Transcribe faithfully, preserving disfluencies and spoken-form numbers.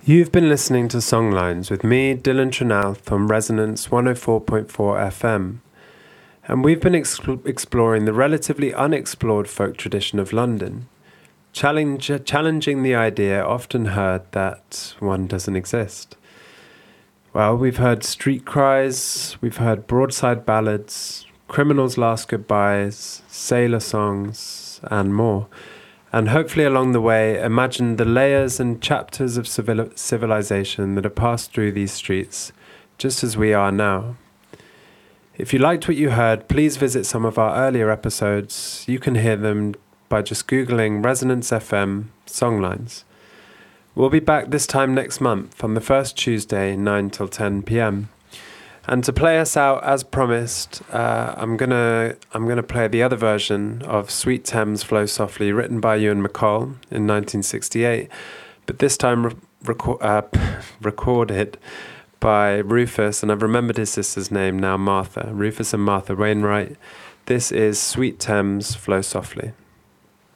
You've been listening to Songlines with me, Dylan Trenouth, on Resonance one oh four point four F M. And we've been ex- exploring the relatively unexplored folk tradition of London, challenge- challenging the idea often heard that one doesn't exist. Well, we've heard street cries, we've heard broadside ballads, criminals' last goodbyes, sailor songs, and more. And hopefully along the way, imagine the layers and chapters of civil- civilization that have passed through these streets, just as we are now. If you liked what you heard, please visit some of our earlier episodes. You can hear them by just Googling Resonance F M Songlines. We'll be back this time next month on the first Tuesday, nine till ten p.m. And to play us out, as promised, uh, I'm gonna I'm gonna play the other version of Sweet Thames Flow Softly, written by Ewan MacColl in nineteen sixty-eight, but this time re- reco- uh, recorded by Rufus, and I've remembered his sister's name now, Martha. Rufus and Martha Wainwright. This is Sweet Thames Flow Softly.